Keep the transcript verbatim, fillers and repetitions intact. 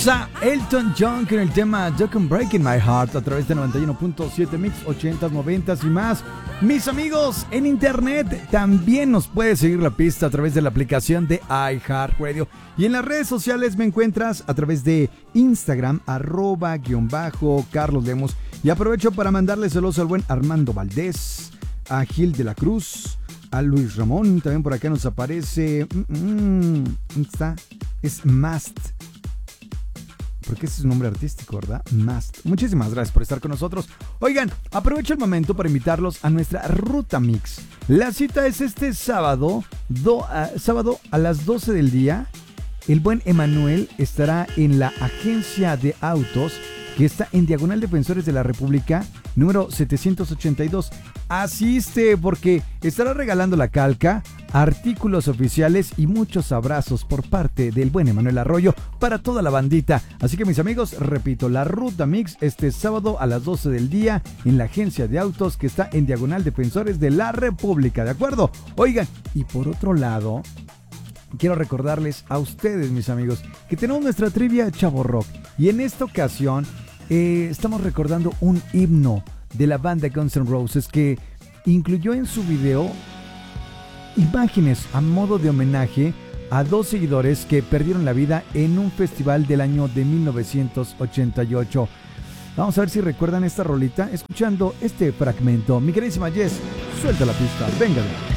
A Elton John con el tema You Can Break in My Heart a través de noventa y uno punto siete Mix, ochentas, noventas y más. Mis amigos, en internet también nos puedes seguir la pista a través de la aplicación de iHeartRadio. Y en las redes sociales me encuentras a través de Instagram, arroba guión bajo Carlos Lemos. Y aprovecho para mandarle saludos al buen Armando Valdés, a Gil de la Cruz, a Luis Ramón. También por acá nos aparece. Mm, ¿Dónde está? Es Mast. Porque ese es un nombre artístico, ¿verdad? Mast. Muchísimas gracias por estar con nosotros. Oigan, aprovecho el momento para invitarlos a nuestra Ruta Mix. La cita es este sábado, do, uh, sábado a las doce del día. El buen Emanuel estará en la agencia de autos que está en Diagonal Defensores de la República, número setecientos ochenta y dos. Asiste porque estará regalando la calca, artículos oficiales y muchos abrazos por parte del buen Emanuel Arroyo para toda la bandita. Así que mis amigos, repito, la Ruta Mix este sábado a las doce del día en la agencia de autos que está en Diagonal Defensores de la República, ¿de acuerdo? Oigan, y por otro lado, quiero recordarles a ustedes, mis amigos, que tenemos nuestra trivia Chavo Rock. Y en esta ocasión eh, estamos recordando un himno de la banda Guns N' Roses que incluyó en su video imágenes a modo de homenaje a dos seguidores que perdieron la vida en un festival del año de mil novecientos ochenta y ocho. Vamos a ver si recuerdan esta rolita escuchando este fragmento. Mi queridísima Jess, suelta la pista, véngale.